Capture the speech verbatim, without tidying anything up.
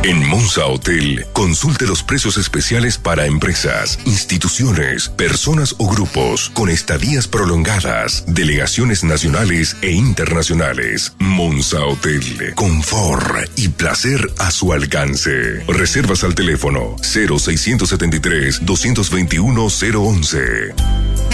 En Monza Hotel, consulte los precios especiales para empresas, instituciones, personas o grupos con estadías prolongadas, delegaciones nacionales e internacionales. Monza Hotel, confort y placer a su alcance. Reservas al teléfono cero seiscientos setenta y tres, doscientos veintiuno, cero once.